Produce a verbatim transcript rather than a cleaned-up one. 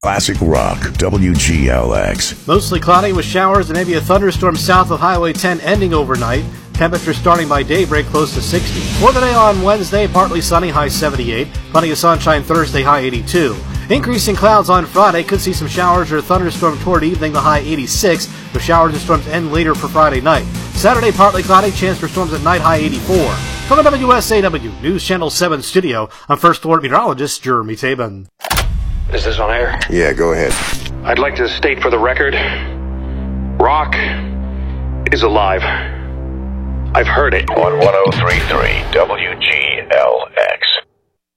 Classic Rock, W G L X. Mostly cloudy with showers and maybe a thunderstorm south of Highway ten ending overnight. Temperature starting by daybreak close to sixty. For the day on Wednesday, partly sunny, high seventy-eight. Plenty of sunshine Thursday, high eighty-two. Increasing clouds on Friday. Could see some showers or a thunderstorm toward evening, the high eighty-six. The showers and storms end later for Friday night. Saturday, partly cloudy, chance for storms at night, high eighty-four. From the W S A W News Channel seven studio, I'm First Alert Meteorologist Jeremy Tabin. Is this on air? Yeah, go ahead. I'd like to state for the record, rock is alive. I've heard it. On one oh three point three W G L X.